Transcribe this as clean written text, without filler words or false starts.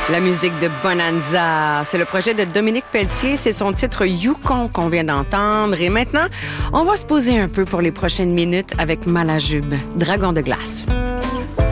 La musique de Bonanza, c'est le projet de Dominique Pelletier, c'est son titre Yukon qu'on vient d'entendre. Et maintenant, on va se poser un peu pour les prochaines minutes avec Malajube, Dragon de glace.